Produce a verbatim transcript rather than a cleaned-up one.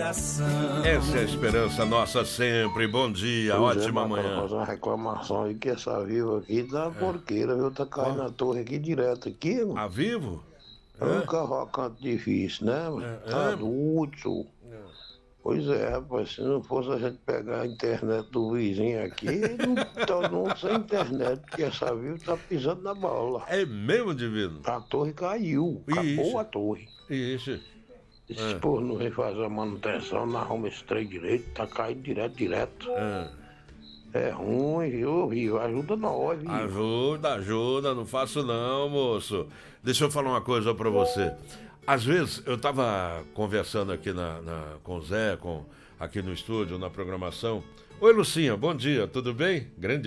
coração. Essa é a esperança nossa sempre. Bom dia, Pois ótima é, manhã. Bacana, fazer uma reclamação aí que essa viva aqui tá porqueira, viu? Tá caindo Ó. na torre aqui direto aqui, mano. A Vivo? É um cavalcante difícil, né, mano? É, Tá é. doido. Pois é, rapaz, se não fosse a gente pegar a internet do vizinho aqui, não tá não sem internet, porque essa viva tá pisando na bola. É mesmo, divino? A torre caiu, acabou Ixi. a torre. Ixi. Esse povo não vem fazer a manutenção, não arruma esse trem direito, tá caindo direto, direto. É. É ruim, viu, viu? Ajuda nós, viu? Ajuda, ajuda, não faço não, moço. Deixa eu falar uma coisa pra você. Às vezes, eu tava conversando aqui na, na- com o Zé, com, aqui no estúdio, na programação. Oi, Lucinha, bom dia, tudo bem? Grande